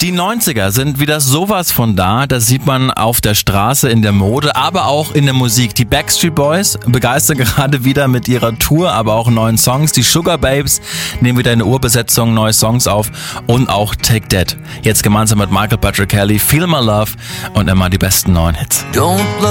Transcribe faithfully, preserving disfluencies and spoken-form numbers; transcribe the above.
Die neunziger sind wieder sowas von da. Das sieht man auf der Straße, in der Mode, aber auch in der Musik. Die Backstreet Boys begeistern gerade wieder mit ihrer Tour, aber auch neuen Songs. Die Sugar Babes nehmen wieder eine Urbesetzung, neue Songs auf und auch Take That. Jetzt gemeinsam mit Michael Patrick Kelly, Feel My Love und immer die besten neuen Hits. Don't